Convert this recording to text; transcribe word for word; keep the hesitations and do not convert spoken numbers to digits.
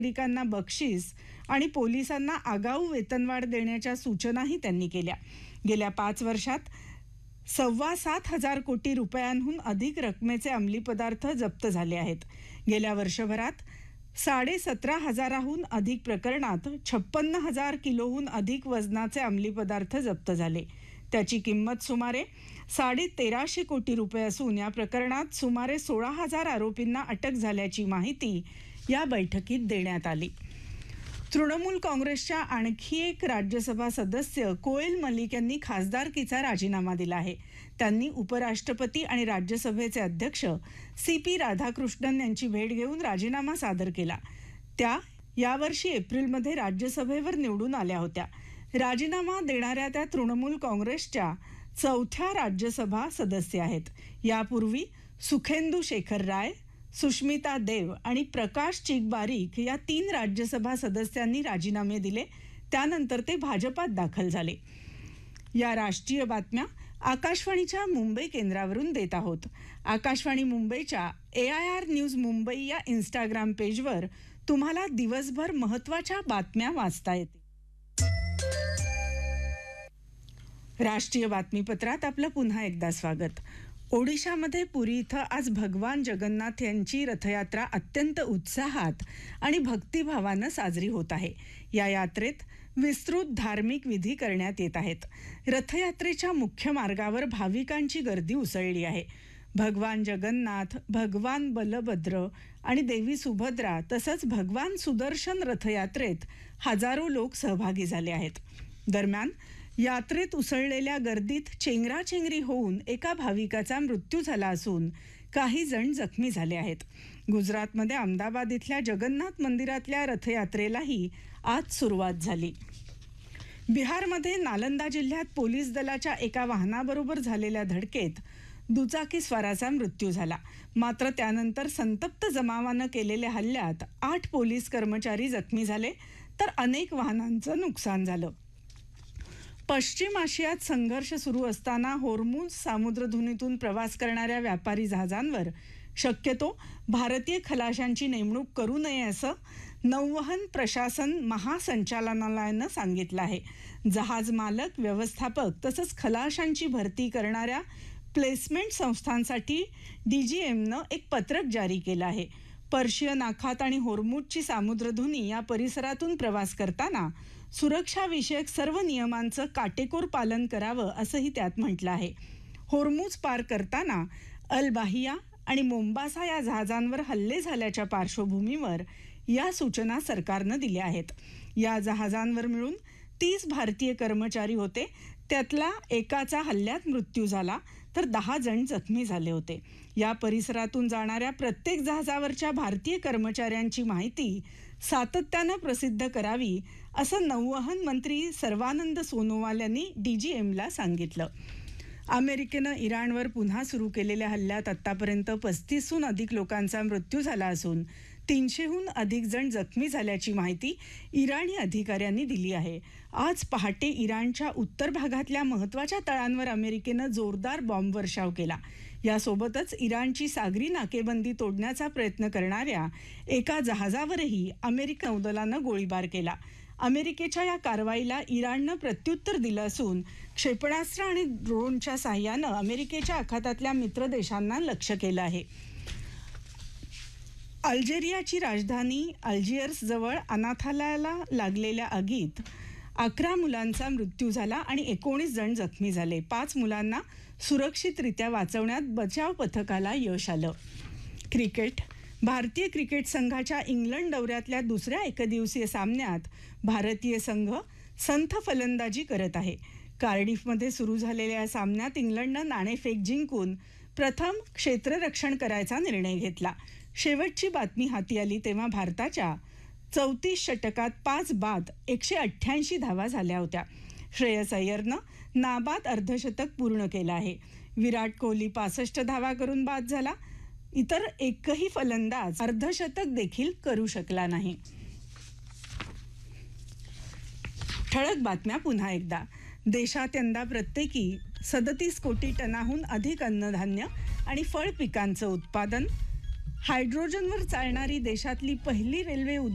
नागरिकांना बक्षीस आणि पोलिसांना आगाऊ वेतनवाढ देण्याच्या सूचनाही त्यांनी केल्या. गेल्या पाच वर्षात सव्वा सात हजार कोटी रुपयांहून अधिक रकमेचे अंमली पदार्थ जप्त झाले आहेत. गेल्या वर्षभरात साडे सतरा हजाराहून अधिक प्रकरणात छप्पन्न हजार किलोहून अधिक वजनाचे अंमली पदार्थ जप्त झाले. त्याची किंमत सुमारे साडे तेराशे कोटी रुपये असून या प्रकरणात सुमारे सोळा हजार आरोपींना अटक झाल्याची माहिती या बैठकीत देण्यात आली. तृणमूल काँग्रेसच्या आणखी एक राज्यसभा सदस्य कोएल मलिक यांनी खासदारकीचा राजीनामा दिला आहे. त्यांनी उपराष्ट्रपती आणि राज्यसभेचे अध्यक्ष सी पी राधाकृष्णन यांची भेट घेऊन राजीनामा सादर केला. त्या यावर्षी एप्रिलमध्ये राज्यसभेवर निवडून आल्या होत्या. राजीनामा देणाऱ्या त्या तृणमूल काँग्रेसच्या चौथ्या राज्यसभा सदस्य आहेत. यापूर्वी सुखेंदू शेखर राय, सुष्मिता देव आणि प्रकाश चिकबारिक या तीन राज्यसभा सदस्यांनी राजीनामे दिले. त्यानंतर ते भाजपात दाखल झाले. या राष्ट्रीय बातम्या आकाशवाणीच्या मुंबई केंद्रावरून देत आहोत. आकाशवाणी मुंबईच्या ए आय आर न्यूज मुंबई या इंस्टाग्राम पेजवर तुम्हाला दिवसभर महत्त्वाच्या बातम्या वाचता येतील. राष्ट्रीय बातमीपत्रात आपलं पुन्हा एकदा स्वागत. ओडिशामध्ये पुरी इथं आज भगवान जगन्नाथ यांची रथयात्रा अत्यंत उत्साहात आणि भक्तिभावानं साजरी होत आहे. या यात्रेत विस्तृत धार्मिक विधी करण्यात येत आहेत. रथयात्रेच्या मुख्य मार्गावर भाविकांची गर्दी उसळली आहे. भगवान जगन्नाथ, भगवान बलभद्र आणि देवी सुभद्रा तसंच भगवान सुदर्शन रथयात्रेत हजारो लोक सहभागी झाले आहेत. दरम्यान यात्रेत उसळलेल्या गर्दीत चेंगराचेंगरी होऊन एका भाविकाचा मृत्यू झाला असून काही जण जखमी झाले आहेत. गुजरातमध्ये अहमदाबाद इथल्या जगन्नाथ मंदिरातल्या रथयात्रेलाही आज सुरुवात झाली. बिहारमध्ये नालंदा जिल्ह्यात पोलीस दलाच्या एका वाहनाबरोबर झालेल्या धडकेत दुचाकीस्वाराचा मृत्यू झाला. मात्र त्यानंतर संतप्त जमावानं केलेल्या हल्ल्यात आठ पोलीस कर्मचारी जखमी झाले तर अनेक वाहनांचं नुकसान झालं. पश्चिम आशियात संघर्ष सुरू असताना होर्मुझ सामुद्रधुनीतून प्रवास करणाऱ्या व्यापारी जहाजांवर शक्यतो भारतीय खलाशांची नेमणूक करू नये असं नौवहन प्रशासन महासंचालनालयानं सांगितलं आहे. जहाज मालक, व्यवस्थापक तसंच खलाशांची भरती करणाऱ्या प्लेसमेंट संस्थांसाठी डी जी एमनं एक पत्रक जारी केलं आहे. पर्शियन आखात आणि होर्मुझची सामुद्रधुनी या परिसरातून प्रवास करताना सुरक्षाविषयक सर्व नियमांचं काटेकोर पालन करावं असंही त्यात म्हटलं आहे. होर्मुझ पार करताना अल बाहिया आणि मोम्बासा या जहाजांवर हल्ले झाल्याच्या पार्श्वभूमीवर या सूचना सरकारनं दिल्या आहेत. या जहाजांवर मिळून तीस भारतीय कर्मचारी होते. त्यातला एकाचा हल्ल्यात मृत्यू झाला तर दहा जण जखमी झाले होते. या परिसरातून जाणाऱ्या प्रत्येक जहाजावरच्या भारतीय कर्मचाऱ्यांची माहिती सातत्यानं प्रसिद्ध करावी असं नौवहन मंत्री सर्वानंद सोनोवाल यांनी डी जी एमला सांगितलं. अमेरिकेनं इराणवर पुन्हा सुरू केलेल्या हल्ल्यात आतापर्यंत पस्तीसहून अधिक लोकांचा मृत्यू झाला असून तीनशेहून अधिक जण जखमी झाल्याची माहिती इराणी अधिकाऱ्यांनी दिली आहे. आज पहाटे इराणच्या उत्तर भागातल्या महत्त्वाच्या तळांवर अमेरिकेनं जोरदार बॉम्बवर्षाव केला. यासोबतच इराणची सागरी नाकेबंदी तोडण्याचा प्रयत्न करणाऱ्या एका जहाजावरही अमेरिकन नौदलानं गोळीबार केला. अमेरिकेच्या या कारवाईला इराणनं प्रत्युत्तर दिलं असून क्षेपणास्त्र आणि ड्रोनच्या साहाय्यानं अमेरिकेच्या आखातातल्या मित्र देशांना लक्ष्य केलं आहे. अल्जेरियाची राजधानी अल्जियर्स जवळ अनाथालयाला लागलेल्या आगीत अकरा मुलांचा मृत्यू झाला आणि एकोणीस जण जखमी झाले. पाच मुलांना सुरक्षितरित्या वाचवण्यात बचाव पथकाला यश आलं. क्रिकेट. भारतीय क्रिकेट संघाच्या इंग्लंड दौऱ्यातल्या दुसऱ्या एकदिवसीय सामन्यात भारतीय संघ संथ फलंदाजी करत आहे. कार्डिफमध्ये सुरू झालेल्या या सामन्यात इंग्लंडनं नाणेफेक जिंकून प्रथम क्षेत्ररक्षण करायचा निर्णय घेतला. शेवटची बातमी हाती आली तेव्हा भारताच्या चौतीस षटकात पाच बाद एकशे अठ्ठ्याऐंशी धावा झाल्या होत्या. श्रेयस अय्यरनं नाबाद अर्धशतक पूर्ण केलं आहे. विराट कोहली पासष्ट धावा करून बाद झाला. इतर एकही फलंदाज अर्धशतक देखील करू शकला नाही. ठळक बातम्या पुन्हा एकदा. देशात यंदा प्रत्येकी सदतीस कोटी टनाहून अधिक अन्नधान्य आणि फळ पिकांचं उत्पादन. हायड्रोजनवर चालणारी देशातली पहिली रेल्वे